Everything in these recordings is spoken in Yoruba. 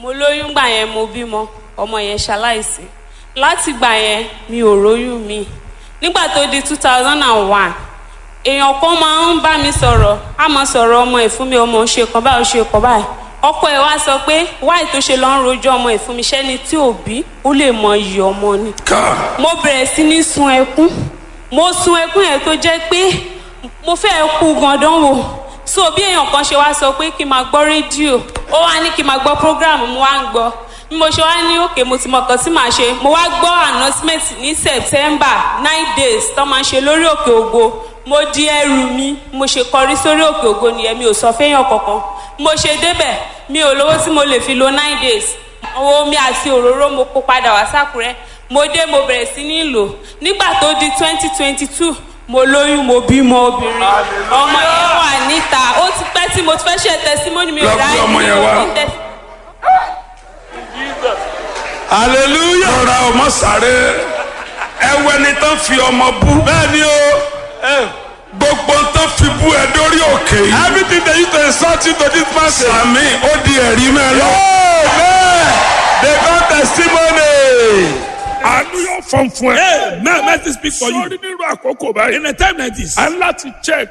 mo lóyún gbà yẹn mo bímọ ọmọ yẹn ṣaláìsí láti gbà yẹn mi ò róyún mi nígbà tó di 2001 èèyàn kan máa ń bá mi sọ̀rọ̀ á máa sọ̀rọ̀ ọmọ ẹ̀ fún mi ọmọ ṣe kan báyìí ó ṣe kan báyìí ọkọ ẹ̀ wá sọ pé wáì tó ṣe lọ ń rojọ́ ọmọ ẹ̀ fún mi ṣẹ́ni tí ò bí ó lè mọ iyì ọmọ ni mo bẹ̀rẹ̀ sí ní sun ẹkún mo sun ẹkún yẹn tó jẹ́ pé mo fẹ́ kú gandan wò so bí èèyàn kan ṣe wá sọ pé kí n máa gbọ́ rédíò ó wá ní kí n máa gbọ́ prógráàmù mo wá ń gbọ́ bí mo ṣe wá ní òkè mo ti mọ nǹkan tí màá ṣe mo wá gbọ́ announcement ní September 9 days tó máa ṣe lórí Òkè Ògo mo di ẹrù mi mo ṣe kọrí sórí Òkè Ògo nìyẹn mi ò sọ fẹ́yàn kankan mo ṣe débẹ̀ mi ò lówó tí mo lè fi lo 9 days owó omi àti òróró mo kó padà wá s'Ákúrẹ́ mo dé mo bẹ̀rẹ̀ sí ní lò nígbà tó di 2022 mo lóyún mo bímọ obìnrin ọmọ yẹn wà níta ó ti pẹ́ tí mo ti fẹ́ ṣe testimony mi ò ráyè ọmọ yẹn wá. hallelujah. lọ́ra ọmọ sáré ẹwẹ́ ni tán fi ọmọ bú. bẹ́ẹ̀ ni o gbogbo tán fi bú ẹ dórí òkè yìí. everything they used to insult you to this person. sàmì ó di ẹ̀rí mẹ́lọ. they got testimony. àánú yóò fọ́n fún ẹ. Mercy speak for you. sọ́ọ́rí nínú àkókò báyìí. In a time like this, a ń láti check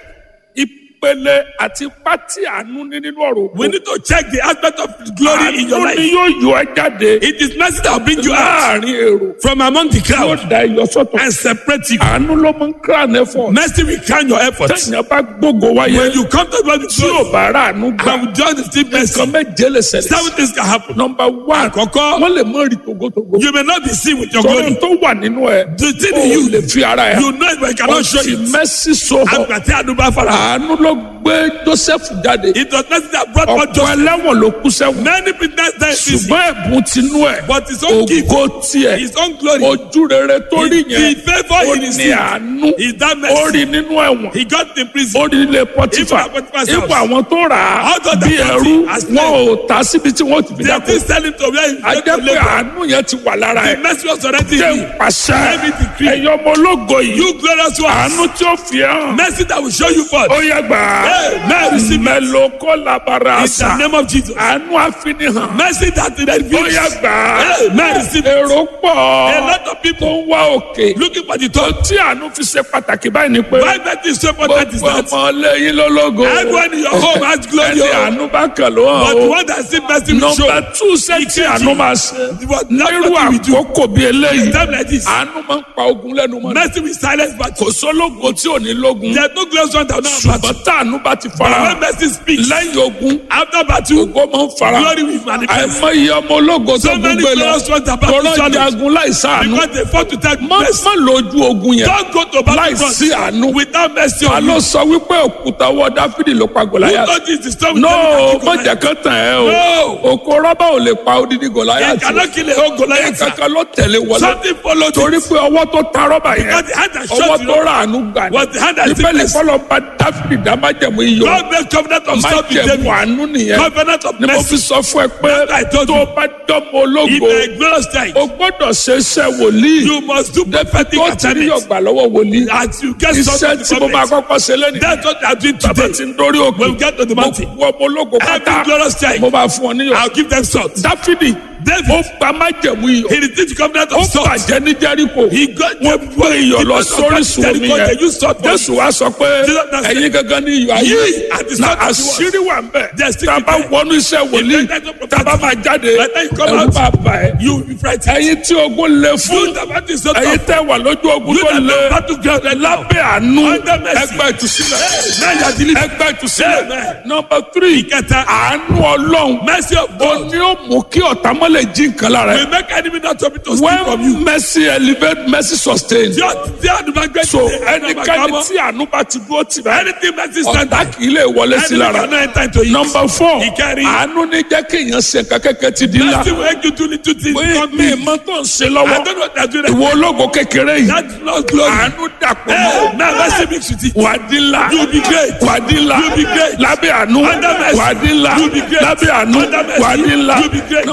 ìpele àti pátí àánú ní nínú ọ̀rọ̀. we need to check the aspect of glory in your àánú life. ni yóò yọ ẹ jáde. It is mercy that will bring you out láàrin èrò. from among the yóò crowd da iyọ̀ sọ́tọ̀. and separate you. àánú ló mú crown effort. Mercy will crown your efforts. tẹ̀yìn bá gbógo wáyé. When you come to God with tí ò glory, bá rà àánú gbà. and with joy the still mercy, nǹkan méje lè ṣẹlẹ̀. 7 things can happen. number one. Àkọ́kọ́, wọ́n lè mọ rí togotogo. you may not be seen with your sọ̀rọ̀ glory. tó wà nínú ẹ̀. The thing o in you, lè fi ara ẹ̀. you know it but you cannot show ọtí it. mẹ́sì so hàn. Àgbàtí àdúgbò fara. àánú ló gbé Joseph jáde. It was mercy that brought forth ọ̀pọ̀ Joseph. ẹlẹ́wọ̀n ló kú sẹ́wọ̀n. Many prisoners died in prison, ṣùgbọ́n ẹ̀bùn tinú ẹ̀. but his own gift, ògo tiẹ̀. his own glory, ojú rere tó rí yẹn. the favour ó he ní received àánú. is that ó mercy. rí nínú ẹ̀wọ̀n. He got in prison. ó rí ilé Pọ́tífà. Even at Potiphar's house. ipò àwọn tó rà á Out of the bí country ẹrú as wọn slave. ò tà síbi tí wọ́n ti fi They dáko. still sell him to where he a went to jẹ́ pé labour. àánú yẹn ti wà lára The ẹ̀. mercy was already jẹ́ in him. ìpàṣẹ Let me decree. ẹ̀yọ́ ọmọ ológo yìí. You glorious àánú ones. tí ó fi ẹ́ hàn. Mercy that will show you forth. ó yẹ gbà á. Mercy. mẹ́lòkó labara In àṣà. the name of Jesus. àánú àfinihàn. Mercy that ó reveals. yẹ gbà á. Mercy. èrò pọ̀. A lot of tó people ń wá òkè. looking for the top. tí àánú fi ṣe pàtàkì báyìí ni pé. Why mercy is so important is gbogbo that ọmọ lẹ́yìn lólógo. everyone in your home has glory. ẹni àánú bá kàn ló hàn But the o. one that see mercy will show. nọmba two sẹ́ńtì àánú máa ṣe. What lẹ́rù nothing we do. àkókò bíi eléyìí. Time like this. àánú máa ń pa ogun lẹ́nu mọ́. Mercy will silence kò battle. sólógo tí ò ní lógun. There is no glorious one that will not have battle. ṣùgbọ́n táànú bá ti But fara when hàn. mercy speaks, lẹ́yìn ogun after battle, ògo máa ń fara hàn. glory will manifest. àìmọye ọmọ ológo tó So many gbogbo lọ. glorious ones are battle tọ́lọ́ challenge jagun láìsáànú. because they fought to take má mercy. má lójú ogun yẹn. Don't go to battle front láìsí àánú. without mercy ta on ló you. sọ wípé òkúta ọwọ́ Dáfídì ló pa Who Gòláyátì. told you to stop with no them? má jẹ́ kán tàn ẹ́ o. No. òkò rọ́bà ò lè pa odidi You Gòláyátì. cannot kill a whole Goliath. kankan ló tẹ̀lé wọlé. Something followed torí it. pé ọwọ́ tó ta rọ́bà yẹn. Because the hand that ọwọ́ shot you tó rà àánú gbà ní. was the hand that ìfẹ́ lè sickness. fọlọ́ bá Dáfídì dá májẹ̀mú iyọ̀. God made covenant of stop with májẹ̀mú David. àánú nìyẹn. Covenant of ni mo fi mercy. sọ fún ẹ pé I told tó you. o bá dọ́mọ ológo If a glorious time, o gbọ́dọ̀ ṣe iṣẹ́ wòlíì. you must do prophetic tó ti rí assignment. ọgbà lọ́wọ́ wòlíì. As you get iṣẹ́ something tí mo from máa it. kọ́kọ́ ṣe lẹ́nu. That's what I'm doing bàbá today. ti ń dórí òkè. When we get to the mountain, mo ọmọ ológo every pátá glorious time, mo máa fún ọ níyọ̀. I'll give them salt. Dáfídì David, ó gba májẹ̀mú iyọ̀. he received covenant ó of salt. bàjẹ́ ní Jẹ́ríkò. He got wọ́n gbé iyọ̀ lọ sórí sùn omi yẹn. They used salt. Jésù wá sọ pé ẹ̀yin gangan ní iyọ̀ ayé. Ye are the na salt of the àṣírí wà ń bẹ̀. There's still tàbá there. wọnú iṣẹ́ wòlíì. tàbá máa jáde. By the time you come ẹ̀rù out, bá bà ẹ́. you will be frightened. ẹ̀yin tí ogun lé fún. You that want to sort ẹ̀yin of. tẹ́ wà lójú ogun You tó that lé. know battle ground right now. lábẹ́ àánú Under mercy. ẹgbẹ́ ìtúsílẹ̀. Now you are delivered. ẹgbẹ́ ìtúsílẹ̀. Amen. nọmba 3 Ìkẹta, àánú Ọlọ́run. mercy of ó God ní ó mú kí ọ̀tá mọ́lẹ̀ jí nǹkan lára ẹ̀. will make enemy not to be to steal from you. when mercy elevate mercy sustain. Tí àdúrà gbé so ẹnikẹ́ni tí àánú bá ti dúró tì bẹ́ẹ̀. anything mercy stand ọ̀tá kì í lè wọlé sí enemy lára. cannot enter into you. nọmba 4 Ìkẹrin. àánú ní jẹ́ kí èèyàn ṣe nǹkan kékeré ti di ńlá. Mercy will make you do little things. Come mi big. mọ tó ń ṣe I lọ́wọ́. don't know what they're doing. ìwọ ológo kékeré yìí. That's not glory. àánú dàpọ̀ Hey, mọ́. now mercy mix with it. wà á di ńlá. You'll be great. wà á di ńlá. You'll be great. lábẹ́ àánú. Under mercy. wà á di ńlá. You'll be great. lábẹ́ àánú. Under mercy. wà á di ńlá. You'll be great. nọmba 5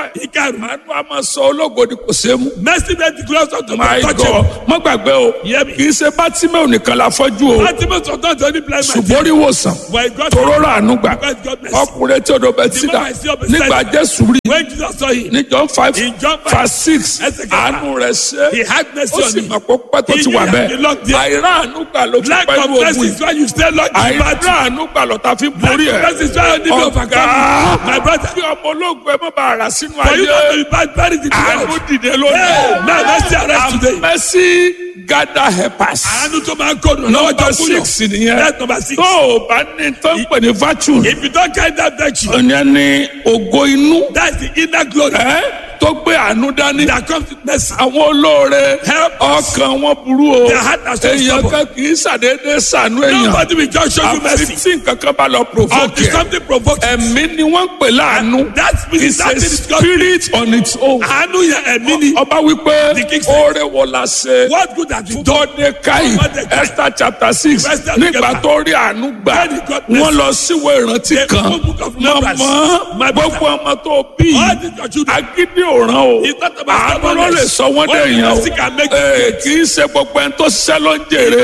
báyìí. Ìkarùn. àánú a máa sọ ológo di kò ṣeé mú. Mercy made the gloves of the my touch God him. má gbàgbé o Hear me. kì í ṣe Bátíméù nìkan la fọ́jú o Ultimate of not only blind man. ṣùgbọ́n orí wòsàn But God toró rà àánú gbà God bless. ọkùnrin tí odò Bẹ́tísídà The moment I see of Bethesda, nígbà Jésù rí When Jesus saw him, ní John 5 In John 5, verse 6 ẹsẹ̀ kẹfà, àánú rẹ̀ ṣe he had mercy ó on sì him. mọ̀ pé pẹ́ tó He ti knew wà he had bẹ́ẹ̀ been locked there. àìrá àánú gbà ló fi Lack pẹ́ of ní mercy ogun is why you stay locked in àìrá battle. àánú gbà lọ́ta fi borí Lack of ẹ̀ mercy is why you need to overcome. My brother, bí ọmọ ológun ẹ má bàa rà sínú for you not to ayé be bad, buried in the àánú world. dìde lónìí Now mercy arise today. mercy gather helpers Àánú tó máa ń kó lọ́wọ́ number jọ kúnyọ̀. 6 nìyẹn That's number 6. tó o bá ní tó ń pè ní virtue If you don't carry that virtue, ìyẹn ní ògo inú that's the inner glory tó gbé àánú dání that comes with mercy. àwọn olóore Help us. ọkàn wọn burú o Their heart are so èèyàn stubborn. kan kì í ṣàdédé ṣàánú èèyàn Nobody will just show you àfi mercy tí nǹkan kan bá lọ provoke until ẹ something provokes you. ẹ̀mí ni wọ́n ń pè láàánú That means it's that a thing is God. spirit on its own Àánú yẹn ẹ̀mí ni. ọba wípé The king said, oore wo la ṣe What good have you done? Mọ́dékáì Mordecai. Esther chapter 6 Esther nígbà together. tó rí àánú gbà When he got mercy. wọ́n lọ síwèé ìrántí The kan book of Numbers. mọ̀mọ́ My brother. gbogbo ọmọ tó bí All these your children. agídí òràn o It's not about àánú ló lè sọ wọ́n dé Only èèyàn mercy can make o you great. kì í ṣe gbogbo ẹni tó ṣiṣẹ́ ló ń jèrè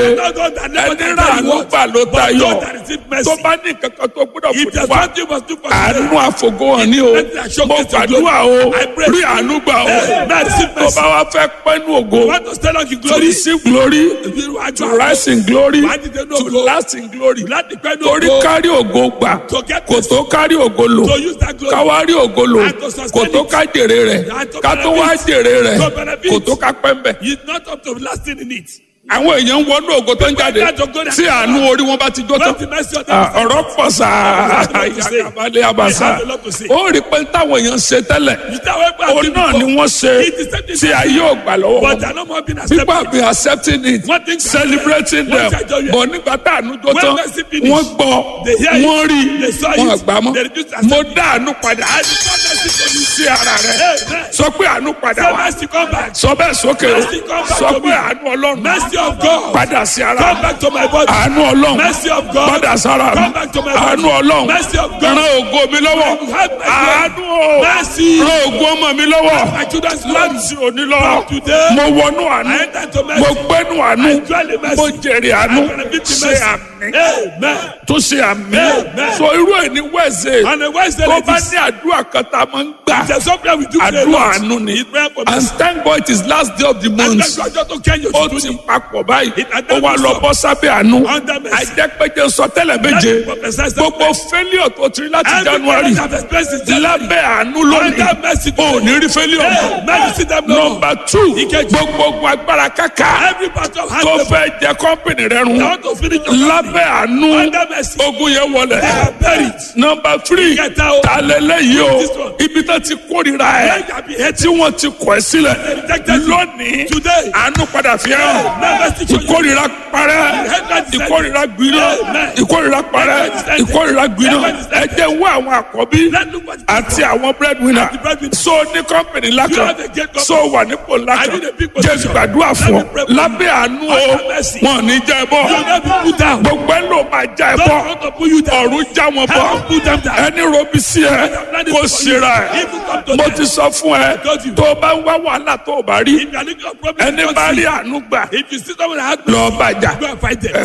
ẹni rà àánú gbà ló tayọ tó bá ní kankan tó gbọ́dọ̀ If fún there's wa something you must do for àánú today, àfògóhàn ni o mo gbàdúrà o rí àánú gbà o tó bá wa fẹ́ pẹ́nu ògo you want to stay long in to glory, receive glory to rise in glory to last in glory láti pẹ́ ní torí ògo, kárí ògo gbà to get kò tó kárí ògo lò to use that glory, káwá rí ògo lò and to sustain kò tó it, ká jèrè rẹ̀ and to ká tó wá benefit, jèrè rẹ̀ to benefit. kò tó ká pẹ́ mbẹ̀. it's not up to lasting in it. àwọn èèyàn ń wọnú ògo tó ń jáde tí àánú orí wọn bá ti jó tán When the mercy of them ọ̀rọ̀ pọ̀ sáà They have a lot to say. àyàkàbalẹ̀ àbàṣà They have a lot to say. ó rí pé táwọn èèyàn ń ṣe tẹ́lẹ̀ òun náà ni wọ́n ṣe tí ayé ò gbà lọ́wọ́ But wọn. they're not more being People have accepted. been accepting it, One thing- celebrating One them. thing I tell you. But nígbà tá àánú jó When tán, mercy finish, wọ́n gbọ́, they hear it, wọ́n rí, they saw wọ́n it, gbà mọ́. they refuse to accept Mo it. dá àánú padà I did not mercy for you. sí ara rẹ̀. Amen. Sọ pé àánú padà Say wá. mercy come back. Sọ bẹ́ẹ̀ sókè o. Mercy come back Sọ to pé me. àánú Ọlọ́run Mercy of God. padà sí ara Come rẹ̀. back to my body. Àánú Ọlọ́run Mercy of God. padà sára mi. Come back to my body. Àánú Ọlọ́run Mercy of God. ràn ògo mi lọ́wọ́. You have my Àánú o Mercy. ràn ògo ọmọ mi lọ́wọ́. My children's glory. Láti òní lọ, From today, mo wọnú àánú, I enter to mercy. mo gbẹ́nu àánú, I dwell in mercy. mo jèrè àánú, I benefit in ṣe mercy. àmì, Amen. tó ṣe àmì. Amen. So irú ẹ̀ ní wẹ̀sẹ̀ On a Wednesday tó like bá this, ní àdúrà kan tá a máa ń gbà. there's something we do today. Àdúrà àánú ni. It's prayer for And mercy. thank God it is last day of the And month. that's why just to carry your Ó children. ti papọ̀ báyìí, It- ó wá lọ bọ́ sábẹ́ àánú. Under mercy. Àìjẹ́pẹ́jẹ́ sọ tẹ́lẹ̀ méje. Gbogbo failure tó ti rí láti January lábẹ́ àánú lónìí. Under mercy. Ò ní rí failure mọ́. Mercy them no. Number 2, Ìkejì. gbogbo ogun agbára káká Every part of hand tó they fẹ́ jẹ kọ́mpìnì rẹ run want to finish your family. lábẹ́ àánú Under mercy. ogun yẹn wọlẹ̀. They are buried. Number 3, Ìkẹta o. ta lélẹ́yìí o This one. ibi tó ti kórìíra Where ẹ̀ you have been hated. tí wọ́n ti kọ̀ ẹ́ sílẹ̀ rejected you. lónìí Today. àánú padà fi hàn Mercy show you. ìkórìíra parẹ́ ìkórìíra gbiná Amen. ìkórìíra parẹ́ ìkórìíra gbiná ẹ jẹ́ wá àwọn àkọ́bí Let's look what àti àwọn breadwinner And the breadwinner. so ní kọ́mpìnì ńlá You kan have a great company. so wà nípò ńlá I kan need a big jẹ́ position. gbàdúrà fún Let ọ me pray for you. lábẹ́ àánú o Under mercy. wọn ò ní jẹ́ ẹ bọ́ you will not be put down. gbogbo ẹ ló máa já ẹ Don't bọ́ want to put you down. ọ̀run já wọn I bọ́ will put them down. ẹni robi sí ẹ kó ṣera ẹ If you come to mo them, ti sọ fún ẹ told you. tó o bá ń wá wàhálà tó o bá rí if you are looking for problem, ẹni bá rí àánú gbà if you see someone that has lọ bàjá go and fight them.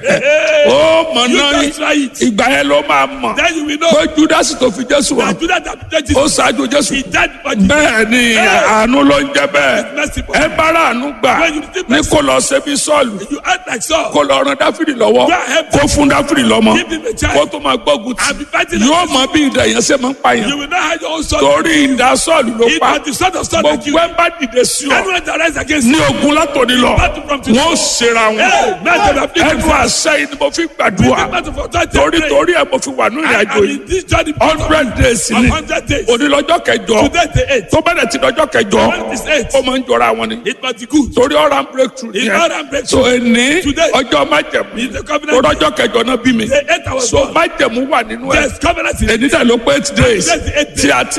ó mọ̀ You náà just try it. ìgbà yẹn ló máa mọ̀ Then you will know. pé Júdásì tó fi Jésù wá That do that that ó Jesus. ṣáájú Jésù He died for you. bẹ́ẹ̀ ni àánú ló ń jẹ́ bẹ́ẹ̀ Mercy for ẹ bá rà àánú gbà When you receive ní kó lọ ṣe bí Sọ́ọ̀lù You act like Saul. kó lọ ran Dáfídì lọ́wọ́ Go ahead. kó fún Dáfídì lọ́mọ Give him a child. kó tó máa gbógun I'll be tì fighting yóò against mọ bí ìdá yẹn ṣe máa ń pa you. yẹn You will not have your own son. torí ìdá Sọ́ọ̀lù ló It pa was the son of Saul that gbogbo you. ẹ bá dìde sí ọ Anyone that rise against ní you. ogun látòní lọ Battle from today. wọn ò ṣera wọn Hey, man, they have been ẹnu àṣẹ yìí ni mo fi gbàdúrà battle for that torí ẹ mo fi wà ní ìrìn àjò I yìí mean, this journey 100 days of ni 100 days. òní lọ́jọ́ kẹjọ Today the 8th. tó bẹ̀rẹ̀ ti lọ́jọ́ kẹjọ When is 8? ó máa ń jọra wọn ni It must be good. torí ọ̀rá ń breakthrough It's nìyẹn not a breakthrough. so èní Today. ọjọ́ májẹ̀mú It's the covenant. tó lọ́jọ́ kẹjọ náà bí mi The 8th hour so májẹ̀mú wà nínú ẹ̀ Yes, covenant. èní dẹ̀ ló pé 8 days Today is the 8th tí day. a ti ń gbàdúrà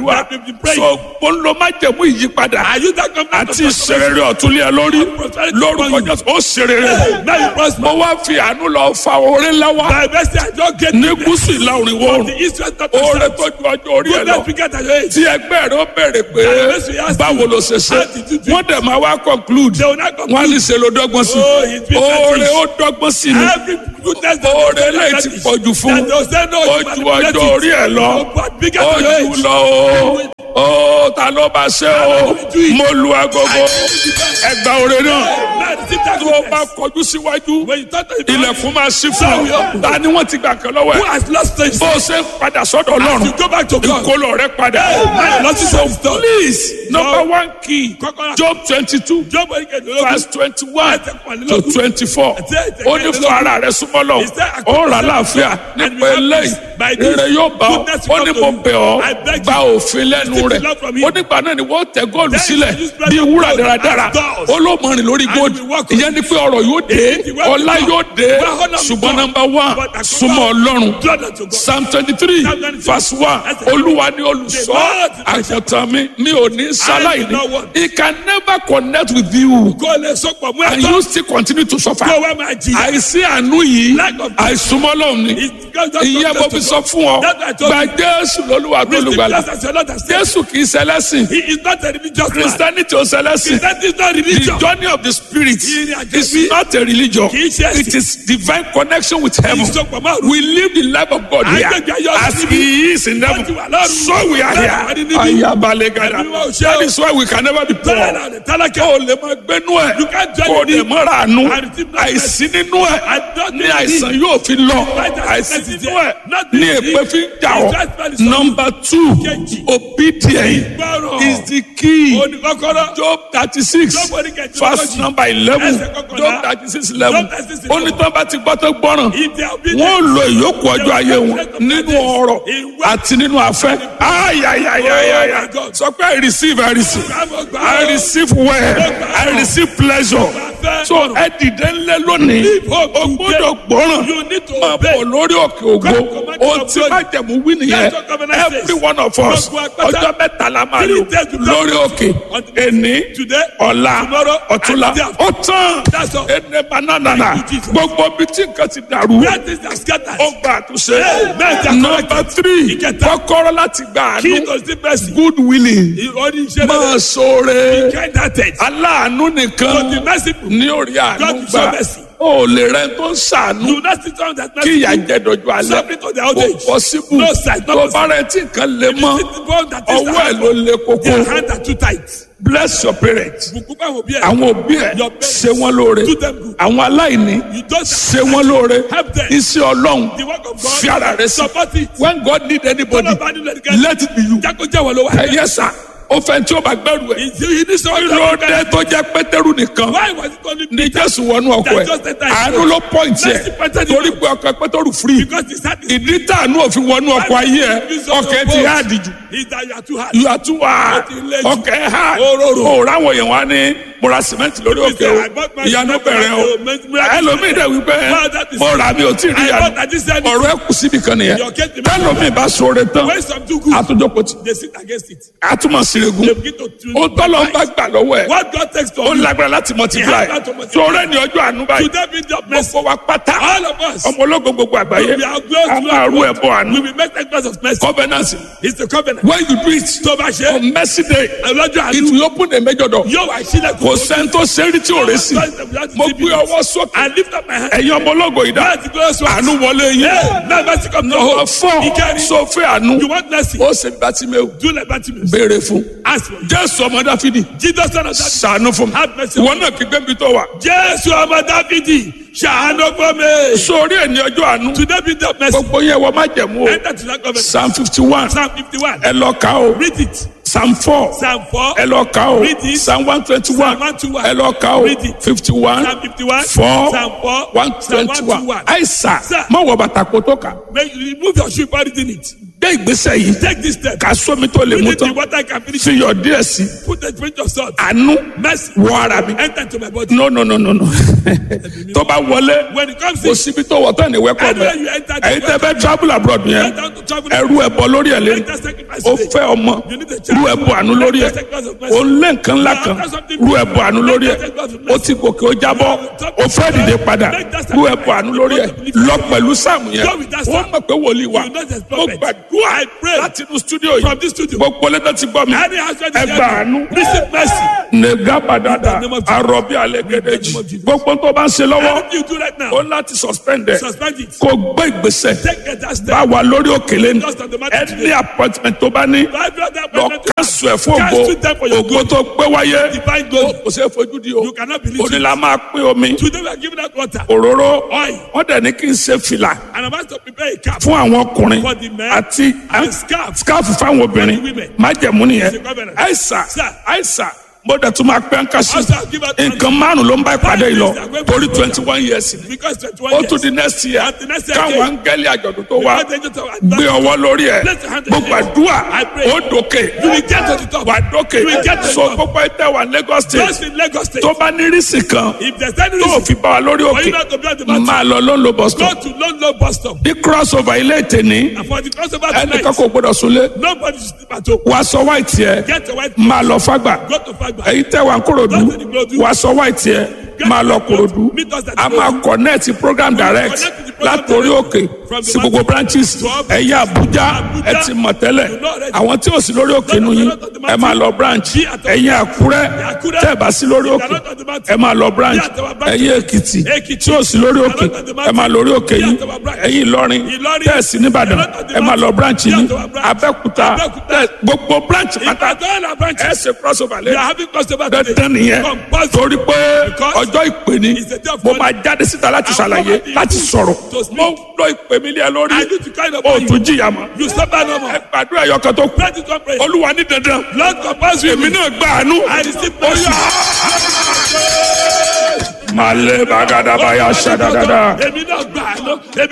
gbàdúrà That we've been praying. so mo ń lo májẹ̀mú ìyípadà Are you that covenant of àti ìṣerere ọ̀túnlé ẹ lórí lórúkọ Jésù ó ṣerere Now you prosper. mo wá fi àánú lọ fa oore ńlá wá By mercy, I don't get ní gúúsù ìlà oòrùn ìwọ̀ from oòrùn the east, west, north, oore and tó south. ju ọjọ́ orí ẹ lọ Goodness bigger than your age. tí ẹgbẹ́ rẹ ó béèrè pé báwo ló ṣe ṣe wọ́n dẹ̀ máa wá conclude They will not conclude. wọ́n á ní ṣe ló dọ́gbọ́n sí Oh, he's been oore selfish. ó dọ́gbọ́n sí ni Every goodness that oore they eléyìí ti selfish. pọ̀jù fún That they'll say no, ó you ju manipulate ọjọ́ orí ẹ lọ it. But bigger ó than your jù age. lọ o ta ló bá ṣe o mo lu agogo ẹgbà oore náà Man, receive that tó o bá goodness. kọjú síwájú When you talk to the ilẹ̀kùn máa ṣí fún ọ ta ni wọ́n ti gbà kan lọ́wọ́ who ẹ̀ has lost things, bó o ṣe ń padà sọ́dọ̀ Ọlọ́run you go back to God. ìkólọ rẹ padà Man, lost his own stuff. please number one key Kọ́kọ́rọ́. Job 22 Job oníkejì verse 21 to 24 ó ní fún ara rẹ súnmọ́ lọ ó rà láàfíà nípa eléyìí rere yóò bá ọ ó ní mo bẹ̀ ọ́ gba òfin lẹ́nu rẹ̀ ó nígbà náà ni wọ́n tẹ góòlù sílẹ̀ bí wúrà dáradára ó ló mọ̀rin lórí góòlù ìyẹn ni pé ọrọ̀ yóò dé ọlá yóò dé ṣùgbọ́n number one súnmọ́ Ọlọ́run Psalm 23 verse 1 Olúwa ni olùṣọ́ àgùntàn mi ò ní ṣaláìní he can never connect with you Kó lè sọ̀pọ̀ mú and ẹ̀tọ́. you still continue to suffer. Kó wá máa jìyà. àìsí àánú yìí àìsúnmọ́ lọ́hùn ni ìyẹn mo fi sọ fún ọ gba Jésù lólúwa tó lùgbàlà Jésù kì í ṣẹlẹ́sìn He is not a religious man. Christianity ò ṣẹlẹ́sìn That is not the religion. journey of the spirit Ìrìnàjò is bí- not a religion Kì í ṣe ẹ̀sìn. it is divine connection with heaven Ìsopọ̀ máa rú. we live the life of God here Àgbègbè ayọ̀ as síbi. he is in heaven Wọ́n ti wà lọ́run. so we are Bẹ́ẹ̀ wà ní here níbí. ayabalegada Ẹ̀mí wa ò ṣe that o. is why we can never be poor Bẹ́ẹ̀ náà ni tálákà. kó o lè máa gbénú ẹ̀ You can't join kó o me. lè mọ́ra àánú I receive no àìsí nínú ẹ̀ I don't ní need àìsàn it. yóò fi lọ Right, that àìsí is nínú it. ẹ̀ Not ní this èpè thing. fi ń jà ọ́ It's just very sorry. number two Kejì. obedience Ìgbọràn. is the key Oníkọ́kọ́rọ́. Job 36 Job oníkejì verse lọ́gọ́jì. number 11 Ẹsẹ̀ kọkànlá. Job 36 11 Job 36 ó ní tán bá ti gbọ́ tó gbọ́ràn If they are obedient, wọ́n lo ìyókù ọjọ́ ayé wọn nínú ọrọ̀ àti nínú afẹ́ ayayayayaya sọ pé I receive I receive well I receive pleasure so ẹ dìde ńlẹ̀ lónìí o gbọ́dọ̀ gbọ́ràn You need to máa obey. bọ̀ lórí òkè ògo ohun tí má jẹ̀mú wí nìyẹn every one of us ọjọ́ mẹ́ta la máa lò lórí òkè èní Today, ọ̀la tomorrow, ọ̀túnla and the day ó tán That's all. ẹnẹ bananana Thank you, Jesus. gbogbo bí tí nǹkan ti dàrú where things are scattered. ó gba àtúnṣe Amen. number three Ìkẹta. kọ́kọ́rọ́ láti gba Key àánú to the mercy. good willing Ìrọ̀lì iṣẹ́ máa rẹ̀. ṣoore Kind-hearted. aláàánú To the nìkan merciful. ní orí àánú God will show gbà mercy. ó lè rẹ tó ń ṣàánú Do not sit down that kí ìyà mercy. jẹ dojú alẹ́ Suffering to their old kò age. possible No sight, no tó bá rẹ tí nǹkan lè mọ́ Sit down that is ọwọ́ ẹ̀ ló lè kókó Their hands are too tight. bless your parents Bùkún bá wò bí ẹ̀. àwọn òbí ẹ̀ Your parents. ṣe wọ́n lóore Do them good. àwọn aláìní You don't ṣe wọ́n lóore Help them. iṣẹ́ Ọlọ́run The work of God. fi ara rẹ sí Support it. when God need anybody Tọ́lá bá nílò ẹnikẹ́ni. let it be you Jákó jẹ́ wọ́n ló wà. ẹ yẹ sá ó fẹ́ tí ó bá gbẹ́rù ẹ̀ He needs someone to ló dé tó jẹ́ Pétérù nìkan Why was it only ní Jésù wọnú ọkọ ẹ̀ àánú ló pọ́ǹtì ẹ̀ torí pé ọkọ Pétérù free Because his heart is ìdí tàánú òfin wọnú ọkọ ayé ẹ̀ ọkọ ẹ̀ ti há àdìjù Is that you are too hard. you are too hard ọkọ ẹ̀ há o ráwọn èèyàn wá ní múra sìmẹ́ntì lórí òkè o ìyanu bẹ̀rẹ̀ o ẹlòmíì dẹ̀ wípé mo rà mi ò tí ì rí ìyanu ọ̀rọ̀ ẹ̀ kù síbi kan nìyẹn ẹlòmíì bá sọ̀rọ̀ tán When some do good, àtúndókò tí they sit against it. àtúmọ̀ síregun They begin to ó tọ́lọ́ ń bá gbà lọ́wọ́ ẹ̀ What God takes ó from you, lágbára láti multiply sọ̀rọ̀ ẹni ọjọ́ àánú báyìí today be your mercy. gbogbo wa pátá All of us, ọmọ ológo gbogbo àgbáyé we are close a to máa rú God. ẹbọ àánú We will make sacrifice of mercy. covenant It's the covenant. when you do it Tó bá ṣe, on mercy day ọlọ́jọ́ it àánú will open a major door yóò wá sílẹ̀ kò sẹ́ni tó ṣe é rí tí ò rẹ̀ sí mo gbé ọwọ́ sókè I lift up my hand. ẹ̀yin ọmọ ológo ìdá Láti gbé ọ̀ṣọ́. àánú wọlé yín Now mercy come to number hold. 4 Ìkẹrin. sọfẹ́ àánú You want mercy? ó ṣe Bátíméù Do like Bartimaeus. béèrè fún Ask for it. Jésù ọmọ Dáfídì Jesus son of David. ṣàánú fún mi Have mercy. ìwọ náà kí gbẹ́bí tó wà Jésù ọmọ Dáfídì ṣàánú fún mi. sórí ẹni ọjọ́ àánú Today be your mercy. gbogbo yẹn wọ́n má jẹ̀mú o Enter to that covenant. Psalm 51 Psalm 51. ẹ lọ kà o Read it. Psalm 4 Psalm 4. ẹ lọ kà o Read it. Psalm 121 Psalm 121. ẹ lọ kà o Read it. 51 Psalm 51. 4 Psalm 4. Psalm 121 121. àìsà Sir. má wọ bàtà kó tó kà Make you remove your shoe by reading it. gbé ìgbésẹ̀ yìí Take this step. ká sómi tó lè You mú need the tán water I can finish. fi yọ̀ díẹ̀ sí Put a pinch of salt. àánú Mercy. wọ ara mi. Enter to my body. no tó bá wọlé When it comes kò in, síbi tó wọ̀ tán ní wẹ́kọ̀ anywhere you bẹ́ẹ̀ enter, ẹ̀yin tẹ́ fẹ́ travel abroad yẹn enter to travel. ẹrú ẹ̀bọ lórí ẹ̀ lé Enter sacrifice ó today. fẹ́ ọmọ You need a rú child. ẹ̀bọ àánú lórí ẹ̀ ó lé nǹkan ńlá kan rú ẹ̀bọ àánú lórí ẹ̀ ó ti gòkè ó jábọ́ ó fẹ́ dìde padà rú ẹ̀bọ àánú lórí ẹ̀ lọ pẹ̀lú sáàmù yẹn ó mọ̀ pé wòlíì wa ó gbàdúrà láti inú studio From this yìí studio. gbogbo lẹ́tọ̀ ti gbọ́ mi Any husband is ẹgbà àánú receive mercy. nìga bàdàdà àròbí àlẹ́gẹ́dẹ́jì gbogbo tó bá ń ṣe lọ́wọ́ Anything you do right now, ó láti suspend ẹ̀ suspend it. kó gbé ìgbésẹ̀ Take that step. bá wa lórí òkèlè ní Just on the matter ẹni today. appointment tó bá ní Every other lọ appointment, kánṣu ẹ̀ fún Cancel them for ògo your ògo tó gbé wáyé divine glory. kò ṣeé fojú di o You cannot believe òní it. la máa pín omi Today we are giving out water. òróró Oil. wọ́n dẹ̀ ní kí n ṣe fìlà And I'm about to prepare a cap. fún àwọn ọkùnrin For the men àti and scarf. scarf fáwọn obìnrin For the women. májẹ̀mú nìyẹn It's a covenant. àìsà Sir. àìsà mo dẹ̀ tún máa pẹ́ ń kásí Also, I'll give out nǹkan márùn ló ń bá ìpàdé yìí lọ torí 21 years ni because 21 ó years. tún di next year And the next year káwọn again. áńgẹ́lì àjọ̀dún tó wá Because they just have- gbé ọwọ́ lórí ẹ̀ Let's hand it gbogbo to you. àdúrà I pray. ó dókè You will get to the top. wà dókè You will get to the so top. gbogbo ẹ̀tẹ̀ wà Lagos state Just in Lagos State. tó bá ní rísì kan If there's any tó reason fi bá wa lórí for òkè you not to be on the mountain, máa lọ ló ń lo bus go stop to London bus stop. ní crossover ilé ìtẹ̀ ní And for the crossover ẹnìkan tonight, kò gbọdọ̀ súnlé nobody should sleep at home. wàá sọ white yẹ Get a white máa lọ fágbà go to Fagba. èyí tẹ́ wà ń Kòròdú wàá sọ white yẹ máa lọ Kòròdú a máa connect program direct látòrí òkè sí gbogbo branches ẹ̀yà Àbújá ẹ ti mọ̀ tẹ́lẹ̀ àwọn tí ò sí lórí òkè nu yín ẹ máa lọ branch ẹ̀yìn Àkúrẹ́ tẹ́ ẹ bá sí lórí òkè ẹ máa lọ branch ẹ̀yìn Èkìtì tí ò sí lórí òkè ẹ máa lórí òkè yín ẹ̀yìn Ìlọrin tẹ́ ẹ sí Nìbàdàn ẹ máa lọ branch yín Abẹ́òkúta gbogbo branch pátá ẹ ṣe crossover We are lẹ́yìn having crossover today. dandan nìyẹn Compulsory. torí pé ọjọ́ ìpè ní mo máa jáde síta láti ṣàlàyé láti sọ̀rọ̀ mo lọ ìpè mi lé ẹ lórí I need to kind of o tún jìyà mọ́ You suffer no ẹ more. gbàdúrà ẹyọkan tó kù Pray this one prayer. Olúwa ní dandan Lord compulsory. èmi náà gbà àánú I receive mercy. màlẹ́ bàgàdàbàyà ṣàdàdàdà. Èmi náà gbà á lọ. Èmi